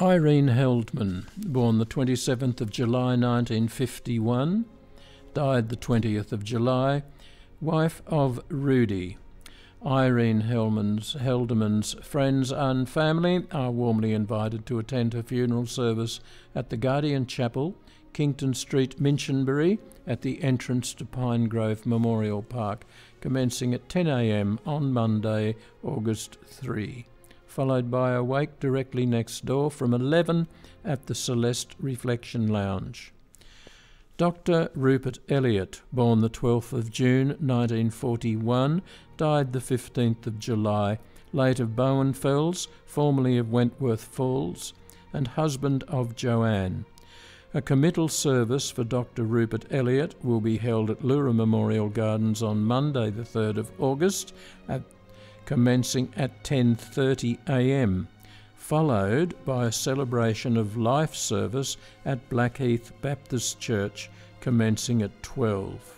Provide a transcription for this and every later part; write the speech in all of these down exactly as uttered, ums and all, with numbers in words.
Irene Heldman, born the twenty-seventh of July nineteen fifty-one, died the twentieth of July, wife of Rudy. Irene Heldman's, Heldman's friends and family are warmly invited to attend her funeral service at the Guardian Chapel, Kington Street, Minchinbury, at the entrance to Pine Grove Memorial Park, commencing at ten a m on Monday, August third, followed by a wake directly next door from eleven at the Celeste Reflection Lounge. Doctor Rupert Elliott, born the twelfth of June nineteen forty-one, died the fifteenth of July, late of Bowenfells, formerly of Wentworth Falls, and husband of Joanne. A committal service for Doctor Rupert Elliott will be held at Lura Memorial Gardens on Monday the third of August, at, commencing at ten thirty a m, followed by a celebration of life service at Blackheath Baptist Church, commencing at twelve.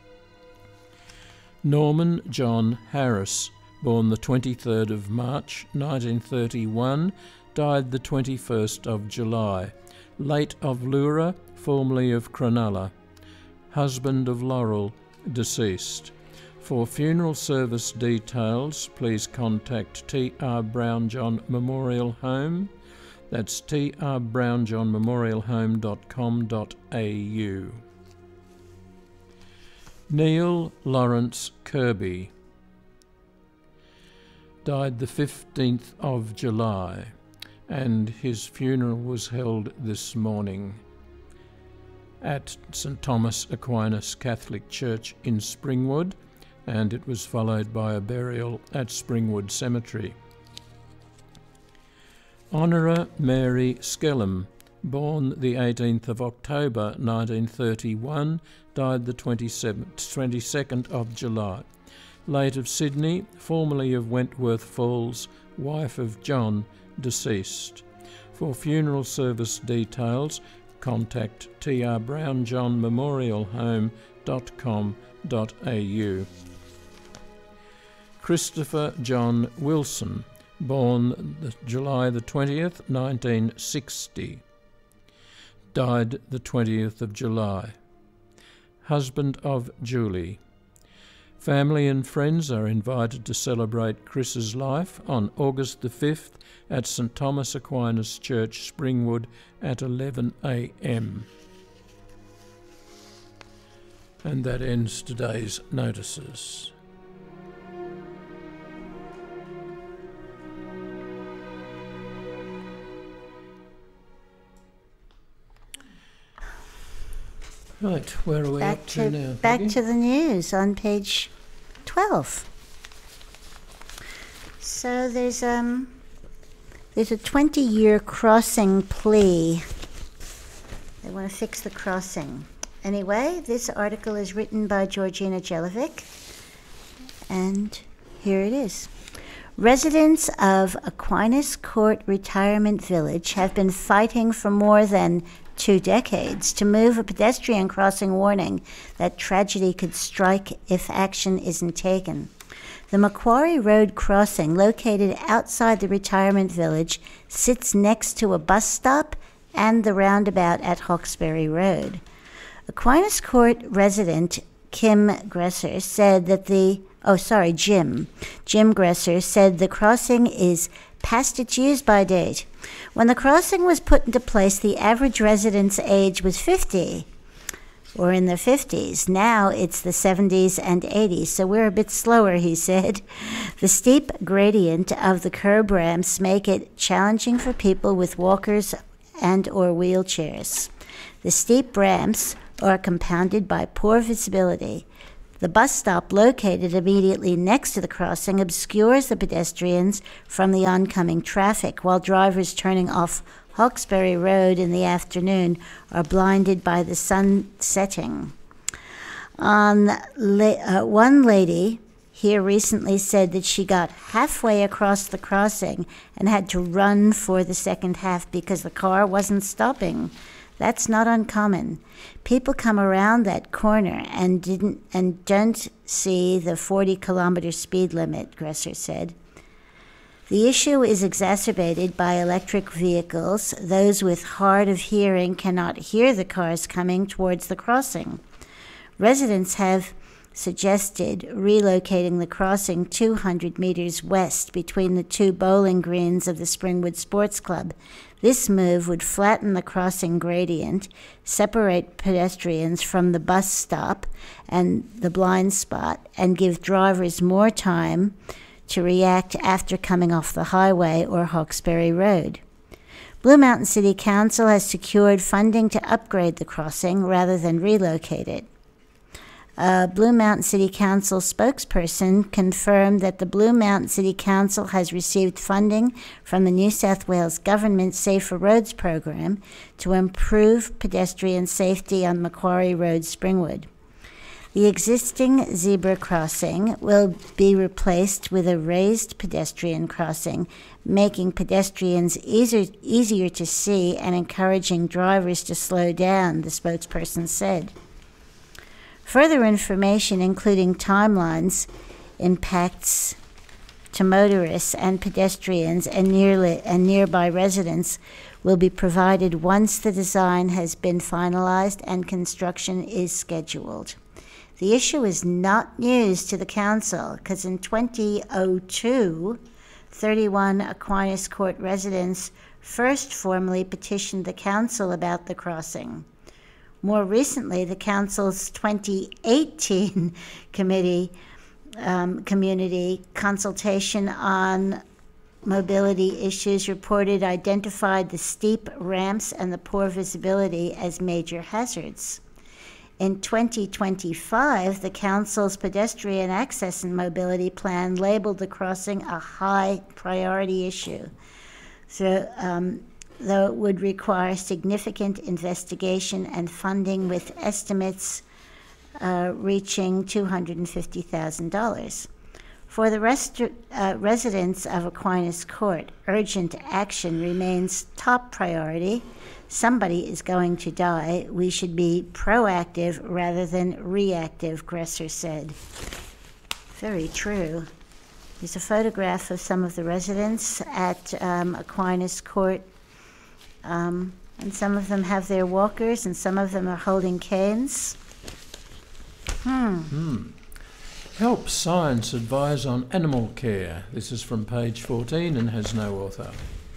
Norman John Harris, born the twenty-third of March nineteen thirty-one, died the twenty-first of July, late of Lura, formerly of Cronulla, husband of Laurel, deceased. For funeral service details, please contact T R Brown John Memorial Home. That's t r brown john memorial home dot com dot a u. Neil Lawrence Kirby died the fifteenth of July, and his funeral was held this morning at St Thomas Aquinas Catholic Church in Springwood, and it was followed by a burial at Springwood Cemetery. Honora Mary Skellum, born the eighteenth of October nineteen thirty-one, died the twenty-second of July, late of Sydney, formerly of Wentworth Falls, wife of John, deceased. For funeral service details, contact t r brown john memorial home dot com dot a u. Christopher John Wilson, born the July the twentieth, nineteen sixty, died the twentieth of July, husband of Julie. Family and friends are invited to celebrate Chris's life on August the fifth at St Thomas Aquinas Church, Springwood, at eleven a m. And that ends today's notices. Right, where are we back up to, to now? Back Peggy? to the news on page twelve. So there's um there's a twenty-year crossing plea. They want to fix the crossing. Anyway, this article is written by Georgina Jelovic, and here it is. Residents of Aquinas Court Retirement Village have been fighting for more than two decades to move a pedestrian crossing warning that tragedy could strike if action isn't taken. The Macquarie Road crossing, located outside the retirement village, sits next to a bus stop and the roundabout at Hawkesbury Road. Aquinas Court resident Kim Gresser said that the, oh sorry, Jim, Jim Gresser said the crossing is past its use-by date. When the crossing was put into place, the average resident's age was fifty, or in their fifties. Now it's the seventies and eighties, so we're a bit slower, he said. The steep gradient of the curb ramps make it challenging for people with walkers and or wheelchairs. The steep ramps are compounded by poor visibility. The bus stop, located immediately next to the crossing, obscures the pedestrians from the oncoming traffic, while drivers turning off Hawkesbury Road in the afternoon are blinded by the sun setting. On la- uh, one lady here recently said that she got halfway across the crossing and had to run for the second half because the car wasn't stopping. That's not uncommon. People come around that corner and didn't and don't see the forty kilometer speed limit, Gresser said. The issue is exacerbated by electric vehicles. Those with hard of hearing cannot hear the cars coming towards the crossing. Residents have suggested relocating the crossing two hundred meters west between the two bowling greens of the Springwood Sports Club. This move would flatten the crossing gradient, separate pedestrians from the bus stop and the blind spot, and give drivers more time to react after coming off the highway or Hawkesbury Road. Blue Mountain City Council has secured funding to upgrade the crossing rather than relocate it. A Blue Mountain City Council spokesperson confirmed that the Blue Mountain City Council has received funding from the New South Wales Government Safer Roads program to improve pedestrian safety on Macquarie Road, Springwood. The existing zebra crossing will be replaced with a raised pedestrian crossing, making pedestrians easier, easier to see and encouraging drivers to slow down, the spokesperson said. Further information, including timelines, impacts to motorists and pedestrians and, nearly, and nearby residents, will be provided once the design has been finalized and construction is scheduled. The issue is not news to the council because in twenty oh two, thirty-one Aquinas Court residents first formally petitioned the council about the crossing. More recently, the council's twenty eighteen committee um, community consultation on mobility issues reported identified the steep ramps and the poor visibility as major hazards. In twenty twenty-five, the council's pedestrian access and mobility plan labeled the crossing a high priority issue. So, um, though it would require significant investigation and funding, with estimates uh, reaching two hundred fifty thousand dollars. For the rest, uh, residents of Aquinas Court, urgent action remains top priority. Somebody is going to die. We should be proactive rather than reactive, Gresser said. Very true. There's a photograph of some of the residents at um, Aquinas Court. Um, and some of them have their walkers, and some of them are holding canes. Hmm. Hmm. Help Science advise on animal care. This is from page fourteen and has no author.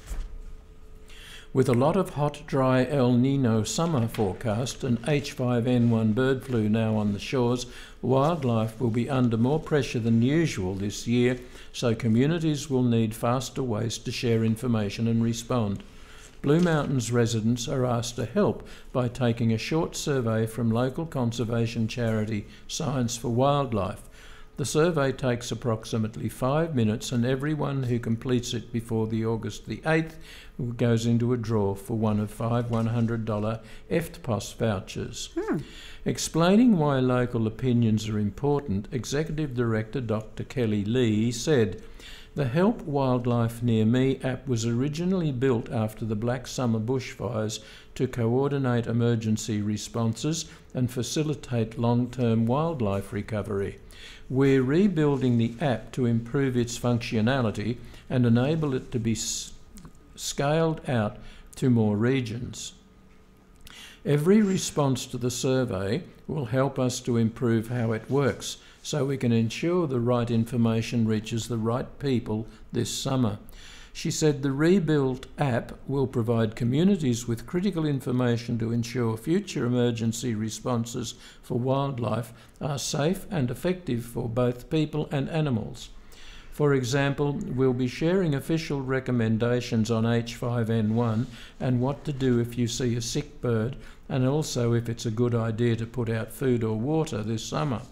With a lot of hot, dry El Nino summer forecast and H five N one bird flu now on the shores, wildlife will be under more pressure than usual this year, so communities will need faster ways to share information and respond. Blue Mountains residents are asked to help by taking a short survey from local conservation charity Science for Wildlife. The survey takes approximately five minutes, and everyone who completes it before the August the eighth goes into a draw for one of five one hundred dollars E F T P O S vouchers. Hmm. Explaining why local opinions are important, Executive Director Doctor Kelly Lee said, "The Help Wildlife Near Me app was originally built after the Black Summer bushfires to coordinate emergency responses and facilitate long-term wildlife recovery. We're rebuilding the app to improve its functionality and enable it to be s- scaled out to more regions. Every response to the survey will help us to improve how it works, so we can ensure the right information reaches the right people this summer." She said the rebuilt app will provide communities with critical information to ensure future emergency responses for wildlife are safe and effective for both people and animals. For example, we'll be sharing official recommendations on H five N one and what to do if you see a sick bird, and also if it's a good idea to put out food or water this summer.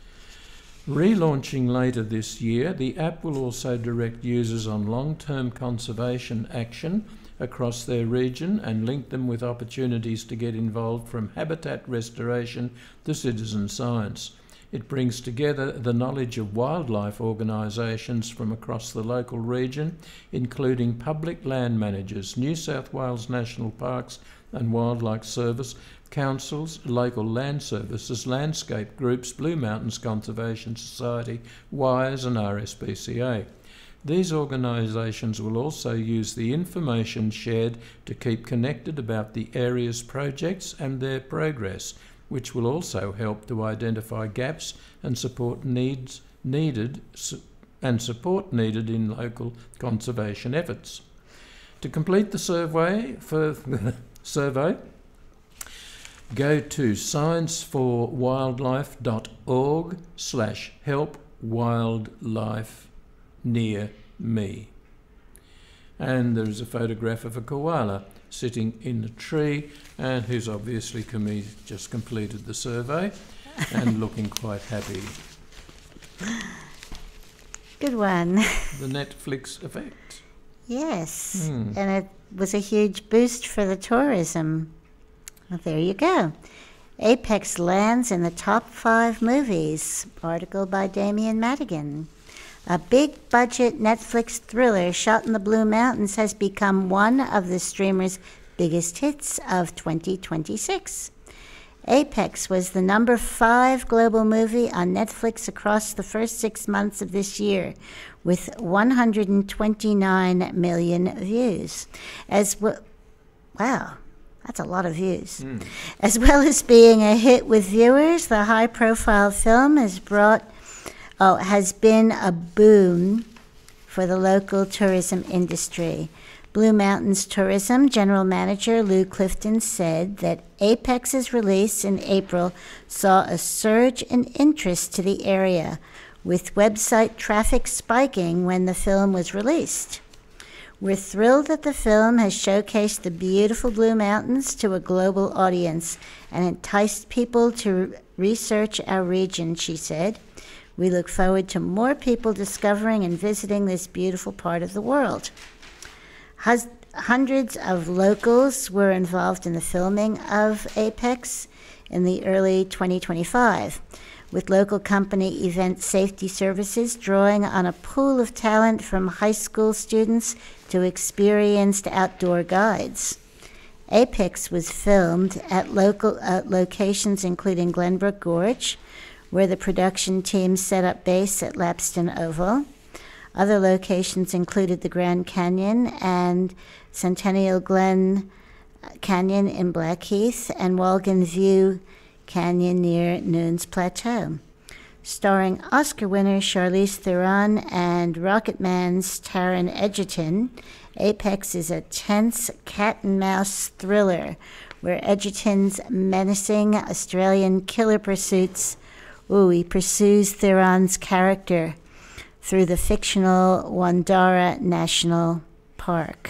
Relaunching later this year, the app will also direct users on long-term conservation action across their region and link them with opportunities to get involved, from habitat restoration to citizen science. It brings together the knowledge of wildlife organisations from across the local region, including public land managers, New South Wales National Parks and Wildlife Service, councils, local land services, landscape groups, Blue Mountains Conservation Society, WIRES and R S P C A. These organisations will also use the information shared to keep connected about the area's projects and their progress, which will also help to identify gaps and support needs needed and support needed in local conservation efforts. To complete the survey, for survey, go to science for wildlife dot org slash help wildlife near me. And there is a photograph of a koala sitting in a tree, and who's obviously com- just completed the survey and looking quite happy. Good one. The Netflix effect. Yes, Hmm. and it was a huge boost for the tourism. Well, there you go. Apex lands in the top five movies. Article by Damien Madigan. A big-budget Netflix thriller shot in the Blue Mountains has become one of the streamer's biggest hits of twenty twenty-six. Apex was the number five global movie on Netflix across the first six months of this year, with one hundred twenty-nine million views. As w- wow, that's a lot of views. Mm. As well as being a hit with viewers, the high-profile film has brought Oh, has been a boom for the local tourism industry. Blue Mountains Tourism General Manager Lou Clifton said that Apex's release in April saw a surge in interest to the area, with website traffic spiking when the film was released. We're thrilled that the film has showcased the beautiful Blue Mountains to a global audience and enticed people to research our region, she said. We look forward to more people discovering and visiting this beautiful part of the world. Hus- hundreds of locals were involved in the filming of Apex in the early twenty twenty-five, with local company Event Safety Services drawing on a pool of talent from high school students to experienced outdoor guides. Apex was filmed at local uh, locations including Glenbrook Gorge, where the production team set up base at Lapston Oval. Other locations included the Grand Canyon and Centennial Glen Canyon in Blackheath and Walgan View Canyon near Nunes Plateau. Starring Oscar winner Charlize Theron and Rocketman's Taron Egerton, Apex is a tense cat-and-mouse thriller where Egerton's menacing Australian killer pursuits Ooh, he pursues Theron's character through the fictional Wandara National Park.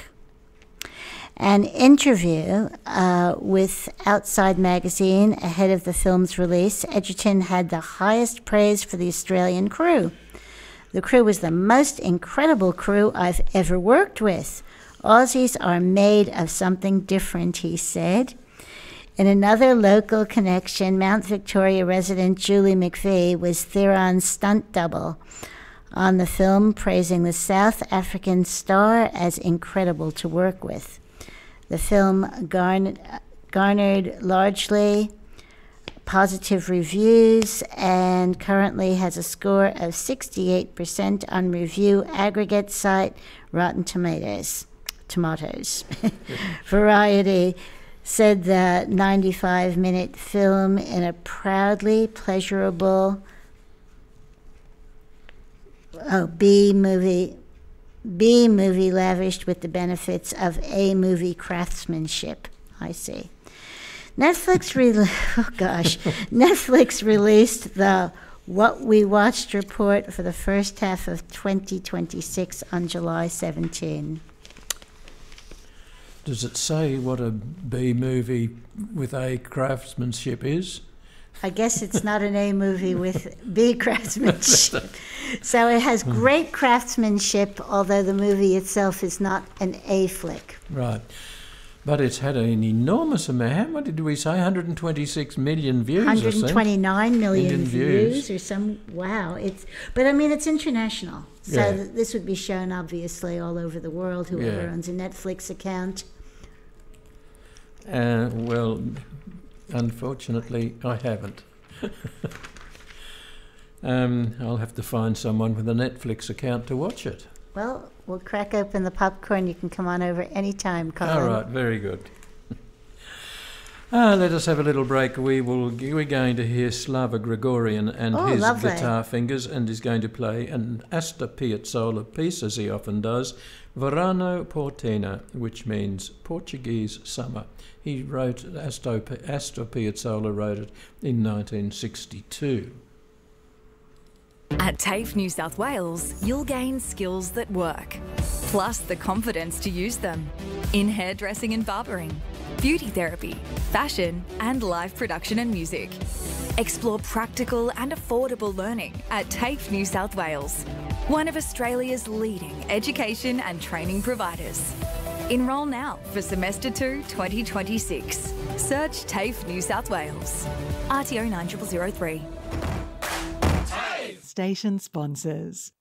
An interview uh, with Outside Magazine ahead of the film's release, Egerton had the highest praise for the Australian crew. The crew was the most incredible crew I've ever worked with. Aussies are made of something different, he said. In another local connection, Mount Victoria resident Julie McVie was Theron's stunt double on the film, praising the South African star as incredible to work with. The film garnered, garnered largely positive reviews and currently has a score of sixty-eight percent on review aggregate site Rotten Tomatoes. Tomatoes. Variety said the ninety-five minute film in a proudly pleasurable oh, B movie, B movie lavished with the benefits of A movie craftsmanship. I see. Netflix, re- oh gosh, Netflix released the What We Watched report for the first half of twenty twenty-six on July seventeenth. Does it say what a B movie with A craftsmanship is? I guess it's not an A movie with B craftsmanship. So it has great craftsmanship, although the movie itself is not an A flick. Right. But it's had an enormous amount. How much did we say? one hundred twenty-six million views. one hundred twenty-nine million million views, views or some. Wow! It's but I mean it's international, so Yeah. th- this would be shown obviously all over the world. Whoever Yeah. owns a Netflix account. Uh, well, unfortunately, I haven't. um, I'll have to find someone with a Netflix account to watch it. Well, we'll crack open the popcorn. You can come on over anytime, Colin. All right, very good. Ah, let us have a little break. We will. We're going to hear Slava Gregorian and Oh, his lovely. guitar fingers, and he's going to play an Astor Piazzolla piece, as he often does, Verano Portena, which means Portuguese summer. He wrote Astor, Astor Piazzolla wrote it in nineteen sixty-two. At TAFE New South Wales, you'll gain skills that work, plus the confidence to use them in hairdressing and barbering, beauty therapy, fashion, and live production and music. Explore practical and affordable learning at TAFE New South Wales, one of Australia's leading education and training providers. Enrol now for semester two twenty twenty-six. Search TAFE New South Wales. R T O nine zero zero zero three. Station sponsors.